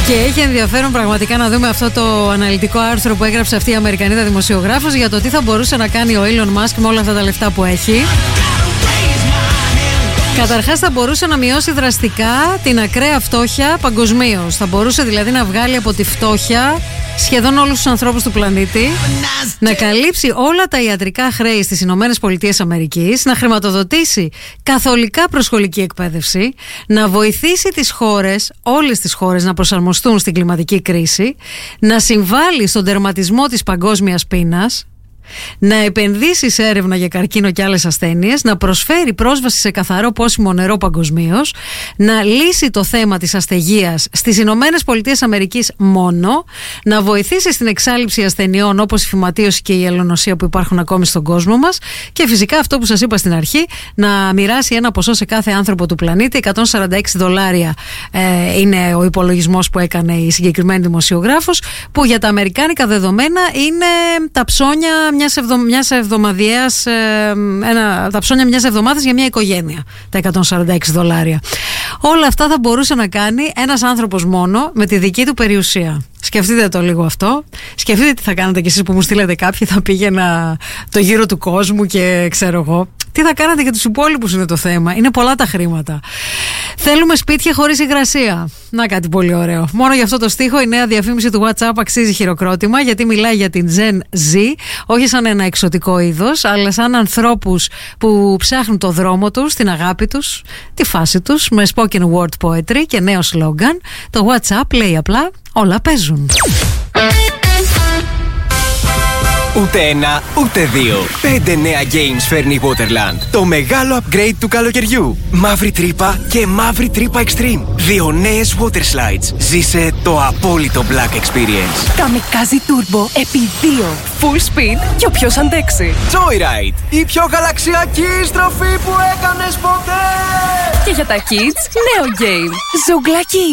Και έχει ενδιαφέρον πραγματικά να δούμε αυτό το αναλυτικό άρθρο που έγραψε αυτή η Αμερικανίδα δημοσιογράφος για το τι θα μπορούσε να κάνει ο Elon Musk με όλα αυτά τα λεφτά που έχει. Καταρχάς θα μπορούσε να μειώσει δραστικά την ακραία φτώχεια παγκοσμίως. Θα μπορούσε δηλαδή να βγάλει από τη φτώχεια σχεδόν όλους τους ανθρώπους του πλανήτη, να καλύψει όλα τα ιατρικά χρέη στις Ηνωμένες Πολιτείες Αμερικής, να χρηματοδοτήσει καθολικά προσχολική εκπαίδευση, να βοηθήσει τις χώρες, όλες τις χώρες να προσαρμοστούν στην κλιματική κρίση, να συμβάλλει στον τερματισμό της παγκόσμιας πείνας, να επενδύσει σε έρευνα για καρκίνο και άλλες ασθένειες, να προσφέρει πρόσβαση σε καθαρό πόσιμο νερό παγκοσμίως, να λύσει το θέμα της αστεγείας στις Ηνωμένες Πολιτείες Αμερικής μόνο, να βοηθήσει στην εξάλειψη ασθενειών όπως η φυματίωση και η ελονοσία που υπάρχουν ακόμη στον κόσμο μας και φυσικά αυτό που σας είπα στην αρχή, να μοιράσει ένα ποσό σε κάθε άνθρωπο του πλανήτη. $146 είναι ο υπολογισμός που έκανε η συγκεκριμένη δημοσιογράφος, που για τα αμερικάνικα δεδομένα είναι τα ψώνια μιας εβδομαδιαίας, τα ψώνια μιας εβδομάδας για μια οικογένεια, τα $146. Όλα αυτά θα μπορούσε να κάνει ένας άνθρωπος μόνο με τη δική του περιουσία. Σκεφτείτε το λίγο αυτό. Σκεφτείτε τι θα κάνετε κι εσείς που μου στείλετε κάποιοι, θα πήγαινα το γύρο του κόσμου και ξέρω εγώ. Τι θα κάνατε για τους υπόλοιπους είναι το θέμα. Είναι πολλά τα χρήματα. Θέλουμε σπίτια χωρίς υγρασία. Να κάτι πολύ ωραίο. Μόνο για αυτό το στίχο η νέα διαφήμιση του WhatsApp αξίζει χειροκρότημα, γιατί μιλάει για την Gen Z, όχι σαν ένα εξωτικό είδος, αλλά σαν ανθρώπους που ψάχνουν το δρόμο τους, την αγάπη τους, τη φάση τους, με spoken word poetry και νέο σλόγγαν. Το WhatsApp λέει απλά όλα παίζουν. Ούτε ένα, ούτε δύο. 5 νέα games φέρνει η Waterland. Το μεγάλο upgrade του καλοκαιριού. Μαύρη τρύπα και μαύρη τρύπα extreme. 2 νέες water slides. Ζήσε το απόλυτο Black Experience. Kamikaze Turbo επί 2. Full speed και όποιος αντέξει. Joyride. Η πιο γαλαξιακή στροφή που έκανες ποτέ. Και για τα kids, νέο game. Ζουγκλάκι.